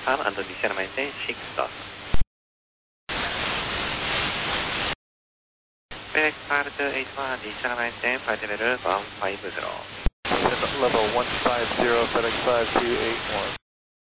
Japan and descend maintain 6 dots. Back part 81, descend maintain flight level 150. Level 150, FedEx 5281.